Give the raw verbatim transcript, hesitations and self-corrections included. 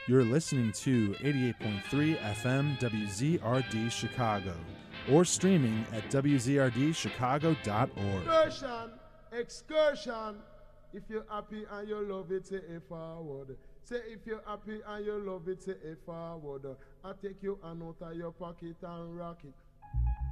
You're listening to eighty-eight point three F M W Z R D Chicago or streaming at w z r d chicago dot org. Excursion, excursion. If you're happy and you love it, say a forward. Say if you're happy and you love it, say a forward. I take you and out of your pocket and rock it.